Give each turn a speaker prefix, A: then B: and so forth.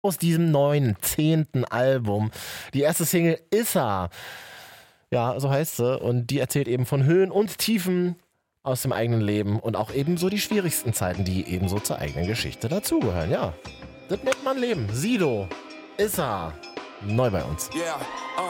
A: aus diesem neuen 10. Album. Die erste Single Issa. Ja, so heißt sie. Und die erzählt eben von Höhen und Tiefen aus dem eigenen Leben und auch ebenso die schwierigsten Zeiten, die ebenso zur eigenen Geschichte dazugehören. Ja, das nennt man Leben. Sido, Issa, neu bei uns.
B: Yeah,